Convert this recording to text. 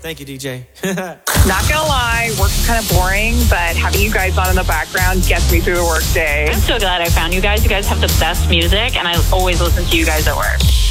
Thank you, DJ. Not gonna lie, work's kind of boring, but having you guys on in the background gets me through the work day. I'm so glad I found you guys. You guys have the best music, and I always listen to you guys at work.